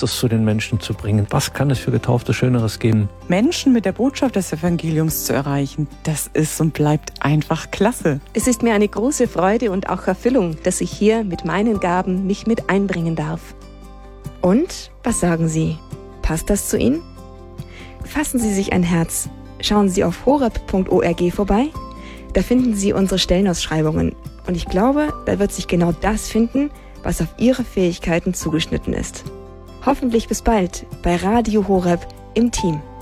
Christus zu den Menschen zu bringen. Was kann es für Getaufte Schöneres geben? Menschen mit der Botschaft des Evangeliums zu erreichen, das ist und bleibt einfach klasse. Es ist mir eine große Freude und auch Erfüllung, dass ich hier mit meinen Gaben mich mit einbringen darf. Und, was sagen Sie? Passt das zu Ihnen? Fassen Sie sich ein Herz. Schauen Sie auf horeb.org vorbei. Da finden Sie unsere Stellenausschreibungen. Und ich glaube, da wird sich genau das finden, was auf Ihre Fähigkeiten zugeschnitten ist. Hoffentlich bis bald bei Radio Horeb im Team.